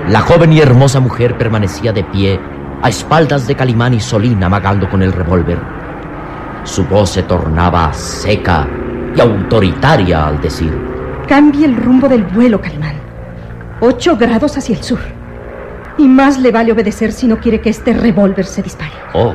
La joven y hermosa mujer permanecía de pie, a espaldas de Calimán y Solín, amagando con el revólver. Su voz se tornaba seca y autoritaria al decir: cambie el rumbo del vuelo, Calimán. 8 grados hacia el sur. Y más le vale obedecer si no quiere que este revólver se dispare. Oh.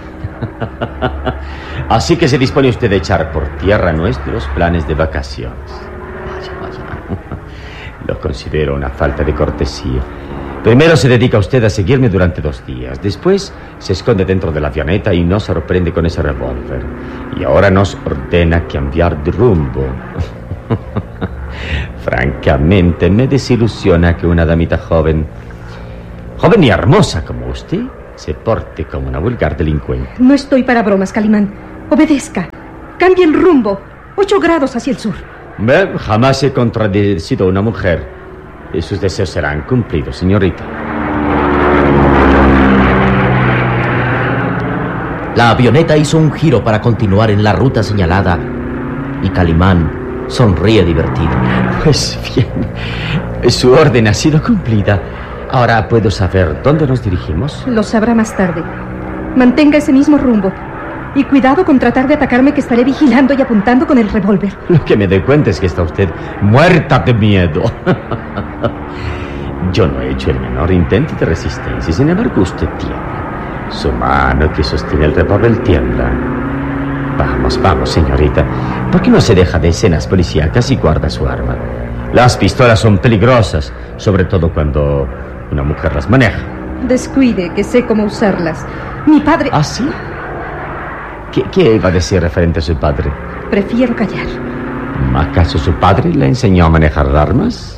Así que se dispone usted a echar por tierra nuestros planes de vacaciones. Vaya. Lo considero una falta de cortesía. Primero se dedica usted a seguirme durante 2 días. Después se esconde dentro de la avioneta y nos sorprende con ese revólver. Y ahora nos ordena cambiar de rumbo. Francamente, me desilusiona que una damita joven y hermosa como usted se porte como una vulgar delincuente. No estoy para bromas, Calimán. Obedezca. Cambie el rumbo. 8 grados hacia el sur. Jamás he contradecido a una mujer. Y sus deseos serán cumplidos, señorita. La avioneta hizo un giro para continuar en la ruta señalada y Calimán sonríe divertido. Pues bien, su orden ha sido cumplida. Ahora puedo saber dónde nos dirigimos. Lo sabrá más tarde. Mantenga ese mismo rumbo. Y cuidado con tratar de atacarme, que estaré vigilando y apuntando con el revólver. Lo que me doy cuenta es que está usted muerta de miedo. Yo no he hecho el menor intento de resistencia. Sin embargo, usted tiembla. Su mano que sostiene el revólver tiembla. Vamos, señorita. ¿Por qué no se deja de escenas policíacas y guarda su arma? Las pistolas son peligrosas, sobre todo cuando una mujer las maneja. Descuide, que sé cómo usarlas. Mi padre... ¿Ah, sí? ¿Qué iba a decir referente a su padre? Prefiero callar. ¿Acaso su padre le enseñó a manejar armas?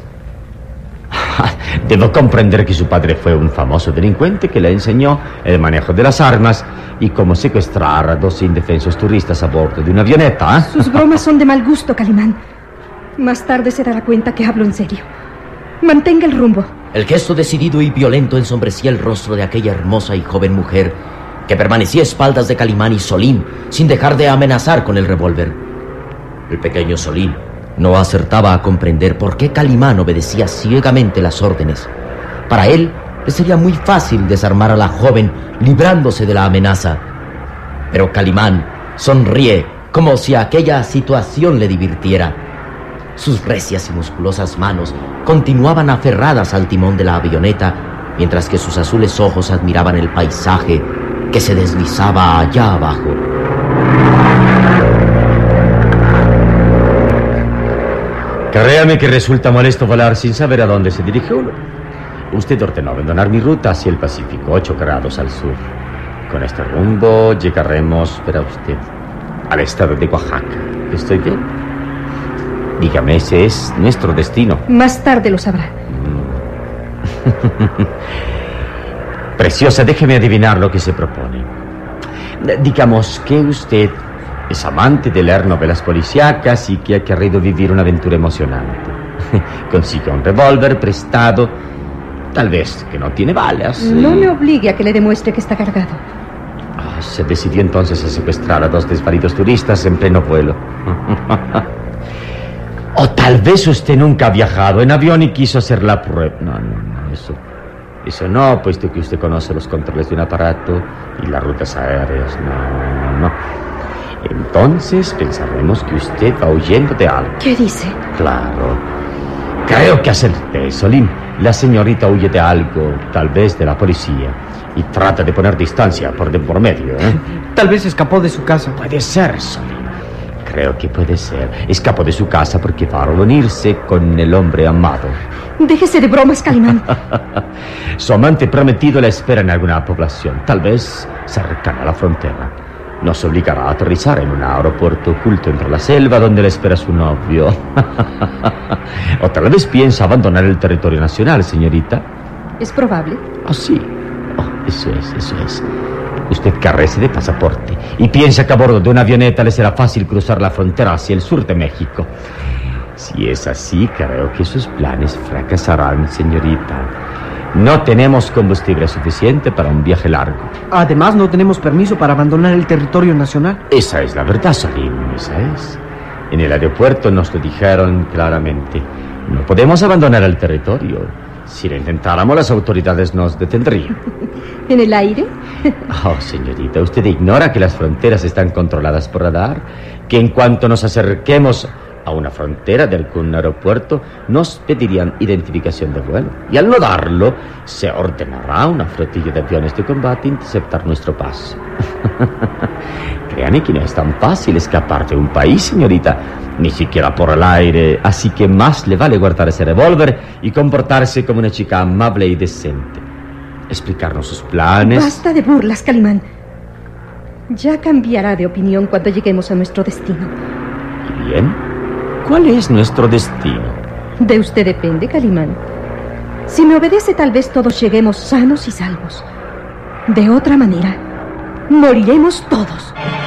Debo comprender que su padre fue un famoso delincuente que le enseñó el manejo de las armas y cómo secuestrar a 2 indefensos turistas a bordo de una avioneta. Sus bromas son de mal gusto, Calimán. Más tarde se dará cuenta que hablo en serio. Mantenga el rumbo. El gesto decidido y violento ensombrecía el rostro de aquella hermosa y joven mujer que permanecía a espaldas de Calimán y Solín sin dejar de amenazar con el revólver. El pequeño Solín no acertaba a comprender por qué Calimán obedecía ciegamente las órdenes. Para él le sería muy fácil desarmar a la joven librándose de la amenaza. Pero Calimán sonríe como si aquella situación le divirtiera. Sus recias y musculosas manos continuaban aferradas al timón de la avioneta, mientras que sus azules ojos admiraban el paisaje que se deslizaba allá abajo. Créame que resulta molesto volar sin saber a dónde se dirige uno. Usted ordenó abandonar mi ruta hacia el Pacífico, 8 grados al sur. Con este rumbo llegaremos, verá usted, al estado de Oaxaca. ¿Estoy bien? Dígame, ese es nuestro destino. Más tarde lo sabrá. Preciosa, déjeme adivinar lo que se propone. Digamos que usted es amante de leer novelas policíacas y que ha querido vivir una aventura emocionante. Consigue un revólver prestado, tal vez que no tiene balas. No me obligue a que le demuestre que está cargado. Se decidió entonces a secuestrar a 2 desvalidos turistas en pleno vuelo. O tal vez usted nunca ha viajado en avión y quiso hacer la prueba. No, eso no, puesto que usted conoce los controles de un aparato y las rutas aéreas. No. Entonces pensaremos que usted va huyendo de algo. ¿Qué dice? Claro. Creo que acerté, Solín. La señorita huye de algo, tal vez de la policía, y trata de poner distancia por medio, ¿eh? Tal vez escapó de su casa. Puede ser, Solín. Creo que puede ser. Escapó de su casa porque va a reunirse con el hombre amado. Déjese de bromas, Calimán. Su amante prometido la espera en alguna población, tal vez cercana a la frontera. Nos obligará a aterrizar en un aeropuerto oculto entre la selva donde le espera su novio. O tal vez piensa abandonar el territorio nacional, señorita. ¿Es probable? Sí. Eso es. Usted carece de pasaporte y piensa que a bordo de una avioneta le será fácil cruzar la frontera hacia el sur de México. Si es así, creo que sus planes fracasarán, señorita. No tenemos combustible suficiente para un viaje largo. Además, no tenemos permiso para abandonar el territorio nacional. Esa es la verdad, Solín, esa es. En el aeropuerto nos lo dijeron claramente. No podemos abandonar el territorio. Si lo intentáramos, las autoridades nos detendrían. ¿En el aire? Oh, señorita, usted ignora que las fronteras están controladas por radar, que en cuanto nos acerquemos a una frontera de algún aeropuerto, nos pedirían identificación de vuelo. Y al no darlo, se ordenará a una flotilla de aviones de combate interceptar nuestro paso. Créanme que no es tan fácil escapar de un país, señorita, ni siquiera por el aire, así que más le vale guardar ese revólver y comportarse como una chica amable y decente. Explicarnos sus planes. Basta de burlas, Calimán. Ya cambiará de opinión cuando lleguemos a nuestro destino. ¿Y bien? ¿Cuál es nuestro destino? De usted depende, Calimán. Si me obedece, tal vez todos lleguemos sanos y salvos. De otra manera, moriremos todos.